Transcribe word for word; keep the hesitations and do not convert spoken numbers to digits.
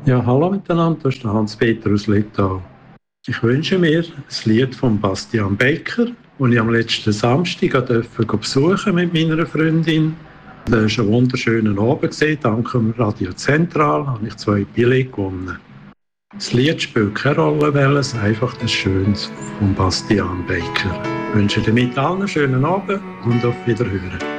Ja, hallo miteinander, das ist der Hans-Peter aus Littau. Ich wünsche mir ein Lied von Bastian Becker, das ich am letzten Samstag durfte besuchen mit meiner Freundin. Das war ein wunderschöner Abend. Dank dem Radio Zentral habe ich zwei Billette gewonnen. Das Lied spielt keine Rolle, welches, einfach das Schönes von Bastian Becker. Ich wünsche damit allen einen schönen Abend und auf Wiederhören.